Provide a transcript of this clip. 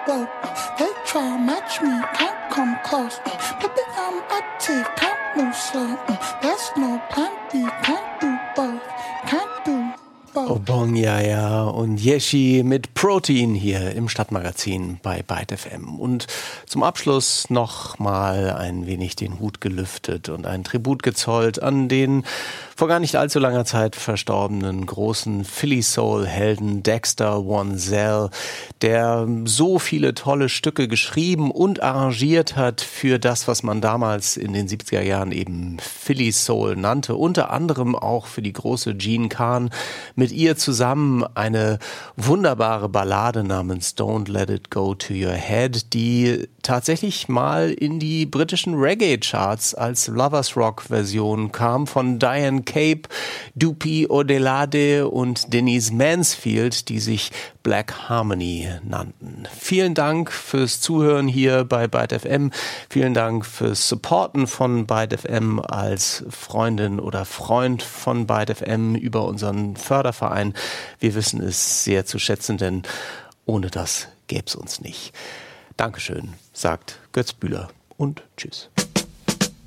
world. They try match me, can't come close. Baby, I'm active, can't move slow. There's no plan B, can't do both, can't do both. Obong Yaya und Yeshi mit Protein hier im Stadtmagazin bei Byte FM. Und zum Abschluss noch mal ein wenig den Hut gelüftet und ein Tribut gezollt an den vor gar nicht allzu langer Zeit verstorbenen großen Philly Soul-Helden Dexter Wansel, der so viele tolle Stücke geschrieben und arrangiert hat für das, was man damals in den 70er Jahren eben Philly Soul nannte. Unter anderem auch für die große Jean Carn. Mit ihr zusammen eine wunderbare Ballade namens Don't Let It Go to Your Head, die tatsächlich mal in die britischen Reggae-Charts als Lovers Rock-Version kam von Diane Cape, Dupi Odelade und Denise Mansfield, die sich Black Harmony nannten. Vielen Dank fürs Zuhören hier bei Byte FM. Vielen Dank fürs Supporten von Byte FM als Freundin oder Freund von Byte FM über unseren Förderverein. Wir wissen es sehr zu schätzen, denn ohne das gäbe es uns nicht. Dankeschön, sagt Götz Bühler und tschüss.